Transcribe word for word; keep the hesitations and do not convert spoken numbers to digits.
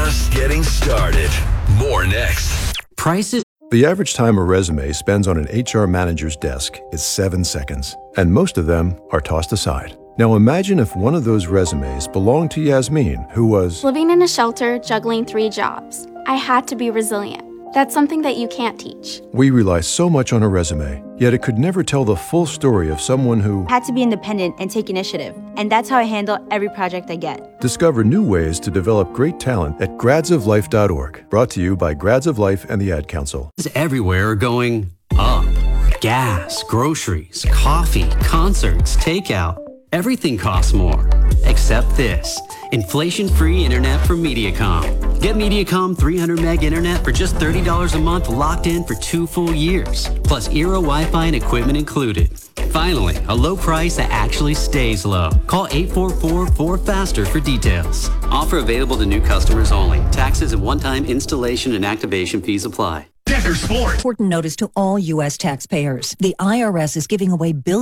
just getting started. More next. Prices. The average time a resume spends on an H R manager's desk is seven seconds, and most of them are tossed aside. Now imagine if one of those resumes belonged to Yasmin, who was living in a shelter, juggling three jobs. I had to be resilient. That's something that you can't teach. We rely so much on a resume, yet it could never tell the full story of someone who had to be independent and take initiative. And that's how I handle every project I get. Discover new ways to develop great talent at grads of life dot org. Brought to you by Grads of Life and the Ad Council. Everywhere are going up. Gas, groceries, coffee, concerts, takeout. Everything costs more. Except this. Inflation-free internet from Mediacom. Get Mediacom three hundred meg internet for just thirty dollars a month, locked in for two full years. Plus Eero Wi-Fi and equipment included. Finally, a low price that actually stays low. Call eight four four, four faster for details. Offer available to new customers only. Taxes and one-time installation and activation fees apply. Decker Sport. Important notice to all U S taxpayers. The I R S is giving away billions